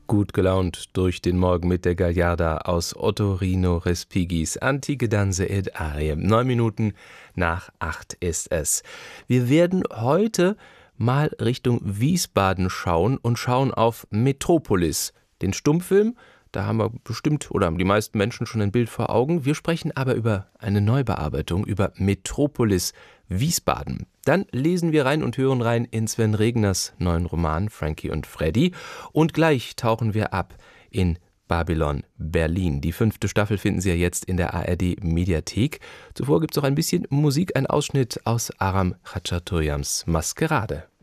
Gut gelaunt durch den Morgen mit der Gagliarda aus Ottorino Respigis Antike Danse ed Arie. 9 Minuten nach 8 ist es. Wir werden heute mal Richtung Wiesbaden schauen und schauen auf Metropolis, den Stummfilm. Da haben wir bestimmt oder haben die meisten Menschen schon ein Bild vor Augen. Wir sprechen aber über eine Neubearbeitung, über Metropolis Wiesbaden. Dann lesen wir rein und hören rein in Sven Regners neuen Roman Frankie und Freddy. Und gleich tauchen wir ab in Babylon Berlin. Die 5. Staffel finden Sie ja jetzt in der ARD-Mediathek. Zuvor gibt es noch ein bisschen Musik, ein Ausschnitt aus Aram Khachaturiams Maskerade.